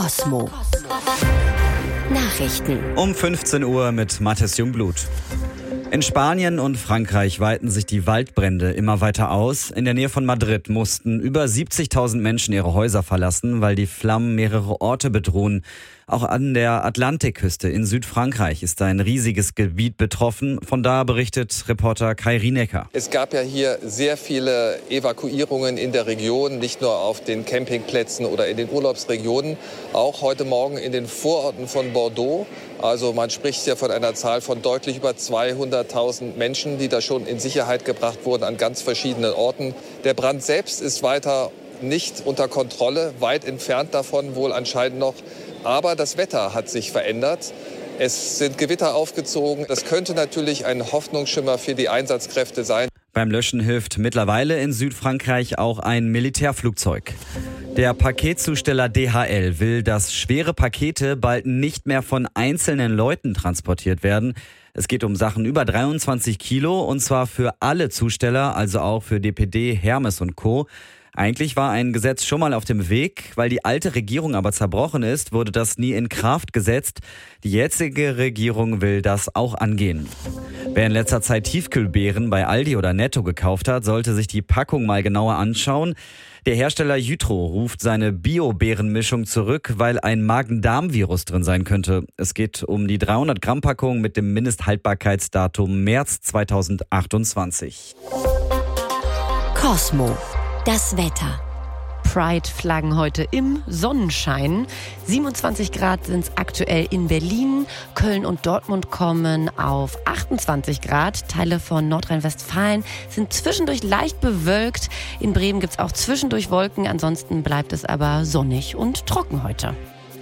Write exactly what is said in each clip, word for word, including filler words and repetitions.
Kosmo. Nachrichten. Um fünfzehn Uhr mit Mathis Jungblut. In Spanien und Frankreich weiten sich die Waldbrände immer weiter aus. In der Nähe von Madrid mussten über siebzigtausend Menschen ihre Häuser verlassen, weil die Flammen mehrere Orte bedrohen. Auch an der Atlantikküste in Südfrankreich ist ein riesiges Gebiet betroffen. Von da berichtet Reporter Kai Rienecker. Es gab ja hier sehr viele Evakuierungen in der Region, nicht nur auf den Campingplätzen oder in den Urlaubsregionen, auch heute Morgen in den Vororten von Bordeaux. Also man spricht ja von einer Zahl von deutlich über zweihunderttausend Menschen, die da schon in Sicherheit gebracht wurden an ganz verschiedenen Orten. Der Brand selbst ist weiter nicht unter Kontrolle, weit entfernt davon wohl anscheinend noch. Aber das Wetter hat sich verändert. Es sind Gewitter aufgezogen. Das könnte natürlich ein Hoffnungsschimmer für die Einsatzkräfte sein. Beim Löschen hilft mittlerweile in Südfrankreich auch ein Militärflugzeug. Der Paketzusteller D H L will, dass schwere Pakete bald nicht mehr von einzelnen Leuten transportiert werden. Es geht um Sachen über dreiundzwanzig Kilo und zwar für alle Zusteller, also auch für D P D, Hermes und Co. Eigentlich war ein Gesetz schon mal auf dem Weg, weil die alte Regierung aber zerbrochen ist, wurde das nie in Kraft gesetzt. Die jetzige Regierung will das auch angehen. Wer in letzter Zeit Tiefkühlbeeren bei Aldi oder Netto gekauft hat, sollte sich die Packung mal genauer anschauen. Der Hersteller Jytro ruft seine Bio-Beerenmischung zurück, weil ein Magen-Darm-Virus drin sein könnte. Es geht um die dreihundert Gramm Packung mit dem Mindesthaltbarkeitsdatum März zweitausendachtundzwanzig. Kosmo. Das Wetter. Pride-Flaggen heute im Sonnenschein. siebenundzwanzig Grad sind es aktuell in Berlin. Köln und Dortmund kommen auf achtundzwanzig Grad. Teile von Nordrhein-Westfalen sind zwischendurch leicht bewölkt. In Bremen gibt es auch zwischendurch Wolken. Ansonsten bleibt es aber sonnig und trocken heute.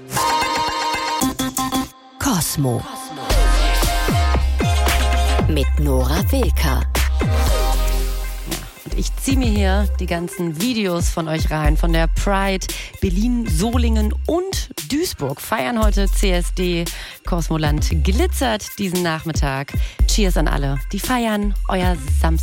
Kosmo. Mit Nora Wilker. Ich ziehe mir hier die ganzen Videos von euch rein, von der Pride. Berlin, Solingen und Duisburg feiern heute C S D. Kosmoland glitzert diesen Nachmittag. Cheers an alle, die feiern. Euer Samstag.